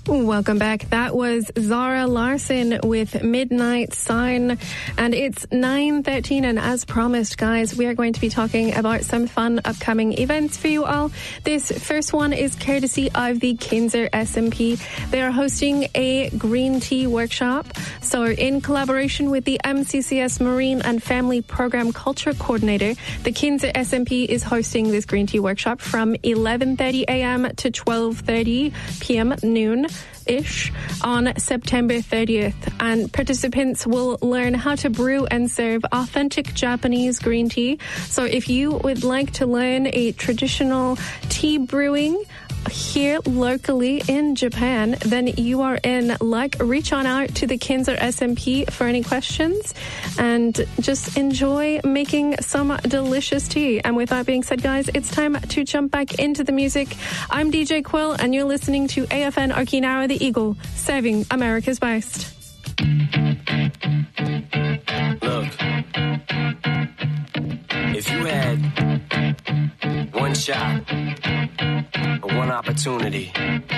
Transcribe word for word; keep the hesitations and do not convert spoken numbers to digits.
Welcome back. That was Zara Larsson with Midnight Sign, and it's nine thirteen, and as promised, guys, we are going to be talking about some fun upcoming events for you all. This first one is courtesy of the Kinser S M P. They are hosting a green tea workshop. So in collaboration with the M C C S Marine and Family Program Culture Coordinator, the Kinser S M P is hosting this green tea workshop from eleven thirty a.m. to twelve thirty p.m. noon ish on September thirtieth, and participants will learn how to brew and serve authentic Japanese green tea. So if you would like to learn a traditional tea brewing here locally in Japan, then you are in luck. Reach on out to the Kinser S M P for any questions and just enjoy making some delicious tea. And with that being said, guys, it's time to jump back into the music. I'm D J Quill, and you're listening to A F N Okinawa The Eagle, serving America's best. Look, if you had one shot or one opportunity